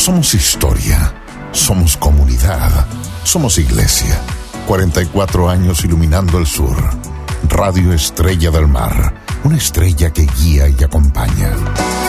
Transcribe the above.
Somos historia, somos comunidad, somos iglesia. 44 años iluminando el sur. Radio Estrella del Mar, una estrella que guía y acompaña.